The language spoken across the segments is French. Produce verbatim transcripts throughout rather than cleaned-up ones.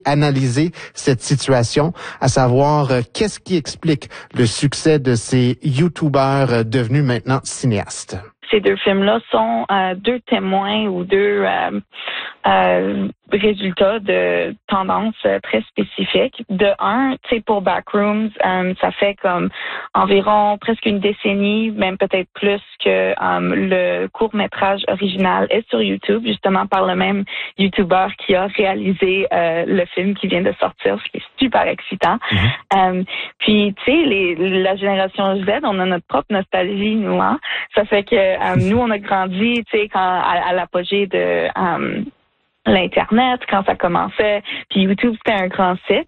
analyser cette situation, à savoir euh, qu'est-ce qui explique le succès de ces YouTubers euh, devenus maintenant cinéastes. Ces deux films-là sont euh, deux témoins ou deux euh, euh, résultats de tendances euh, très spécifiques. De un, tu sais, pour Backrooms, euh, ça fait comme environ presque une décennie, même peut-être plus que euh, le court-métrage original est sur YouTube, justement par le même YouTuber qui a réalisé euh, le film qui vient de sortir, ce qui est super excitant. Mm-hmm. Euh, puis, tu sais, les, la génération Z, on a notre propre nostalgie, nous, hein. Ça fait que euh, nous, on a grandi, tu sais, quand à, à l'apogée de euh, l'Internet, quand ça commençait, puis YouTube, c'était un grand site.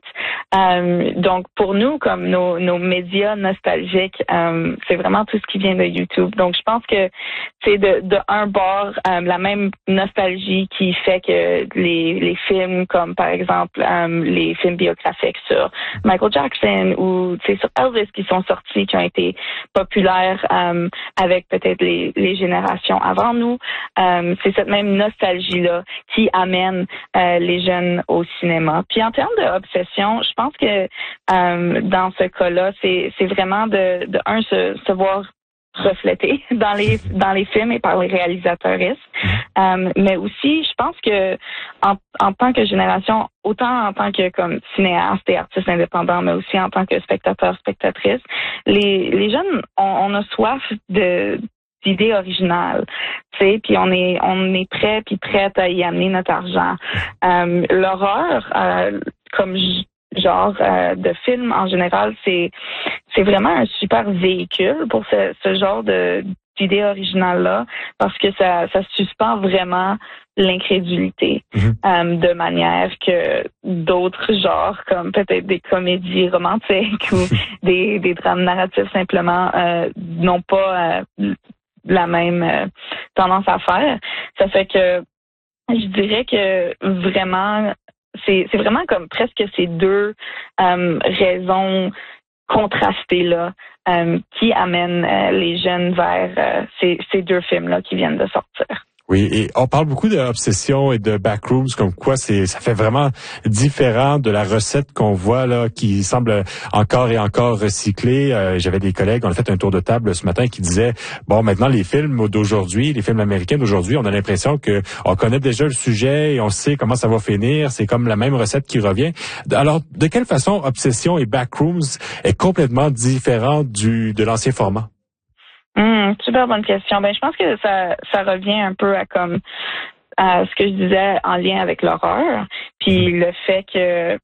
Euh, donc, pour nous, comme nos, nos médias nostalgiques, euh, c'est vraiment tout ce qui vient de YouTube. Donc, je pense que c'est de, de un bord, euh, la même nostalgie qui fait que les, les films, comme par exemple euh, les films biographiques sur Michael Jackson ou sur Elvis qui sont sortis, qui ont été populaires euh, avec peut-être les, les générations avant nous, euh, c'est cette même nostalgie-là qui amène euh, les jeunes au cinéma. Puis en termes d'obsession, je pense que euh, dans ce cas-là, c'est, c'est vraiment de, de un, se, se voir reflété dans les dans les films et par les réalisateurs. Euh, mais aussi, je pense que en, en tant que génération, autant en tant que comme cinéaste et artiste indépendant, mais aussi en tant que spectateur, spectatrice, les, les jeunes, on, on a soif de d'idées originales, tu sais, puis on est on est prêt puis prête à y amener notre argent. Euh, l'horreur, euh, comme genre euh, de film en général, c'est c'est vraiment un super véhicule pour ce, ce genre de d'idées originales-là, parce que ça ça suspend vraiment l'incrédulité mm-hmm. euh, de manière que d'autres genres, comme peut-être des comédies romantiques ou des, des drames narratifs simplement, euh, n'ont pas euh, la même euh, tendance à faire. Ça fait que je dirais que vraiment, c'est, c'est vraiment comme presque ces deux euh, raisons contrastées-là euh, qui amènent euh, les jeunes vers euh, ces, ces deux films-là qui viennent de sortir. Oui, et on parle beaucoup d'Obsession et de Backrooms, comme quoi c'est ça fait vraiment différent de la recette qu'on voit là, qui semble encore et encore recyclée. Euh, j'avais des collègues, on a fait un tour de table ce matin qui disaient bon, maintenant les films d'aujourd'hui, les films américains d'aujourd'hui, on a l'impression que on connaît déjà le sujet et on sait comment ça va finir. C'est comme la même recette qui revient. Alors, de quelle façon Obsession et Backrooms est complètement différent du de l'ancien format? Hum, super bonne question. Ben, je pense que ça, ça revient un peu à comme à ce que je disais en lien avec l'horreur, puis le fait que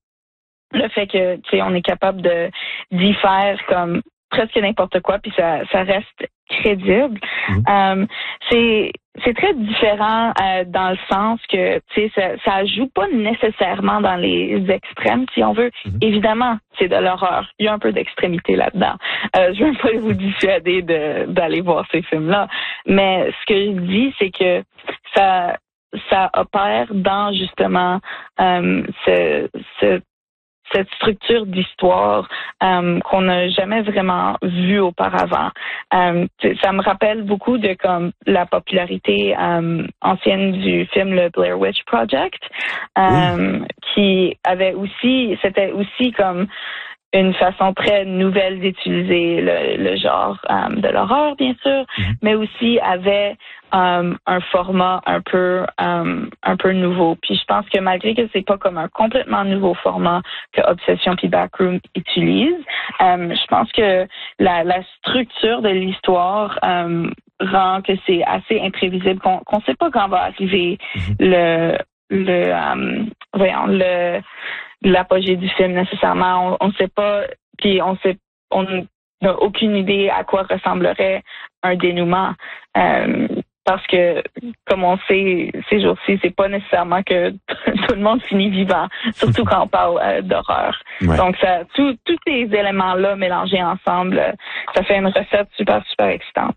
le fait que tu sais on est capable de d'y faire comme presque n'importe quoi, puis ça, ça reste crédible. Mmh. Euh, c'est c'est très différent euh, dans le sens que tu sais ça, ça joue pas nécessairement dans les extrêmes si on veut. Mmh. Évidemment, c'est de l'horreur. Il y a un peu d'extrémité là-dedans. Euh, je veux pas vous dissuader de d'aller voir ces films-là, mais ce que je dis c'est que ça ça opère dans justement euh, ce ce cette structure d'histoire euh, qu'on n'a jamais vraiment vue auparavant. Euh, ça me rappelle beaucoup de comme la popularité euh, ancienne du film le Blair Witch Project, euh, oui. qui avait aussi, c'était aussi comme une façon très nouvelle d'utiliser le, le genre euh, de l'horreur, bien sûr, mm-hmm. mais aussi avait um, un format un peu um, un peu nouveau. Puis je pense que malgré que c'est pas comme un complètement nouveau format que Obsession puis Backrooms utilisent, um, je pense que la, la structure de l'histoire um, rend que c'est assez imprévisible, qu'on qu'on sait pas quand va arriver mm-hmm. le le um, voyons le l'apogée du film nécessairement. On ne sait pas, puis on sait, on n'a aucune idée à quoi ressemblerait un dénouement. Euh, parce que, comme on sait, ces jours-ci, c'est pas nécessairement que tout le monde finit vivant, surtout quand on parle euh, d'horreur. Ouais. Donc, ça, tout, tous ces éléments-là mélangés ensemble, ça fait une recette super, super excitante.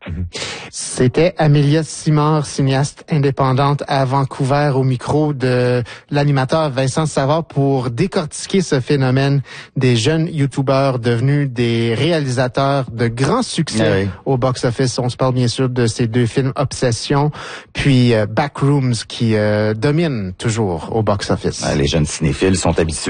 C'était Amélia Simard, cinéaste indépendante à Vancouver, au micro de l'animateur Vincent Savard pour décortiquer ce phénomène des jeunes YouTubeurs devenus des réalisateurs de grands succès oui. au box-office. On se parle bien sûr de ces deux films Obsession puis euh, Backrooms qui euh, domine toujours au box-office. Les jeunes cinéphiles sont habitués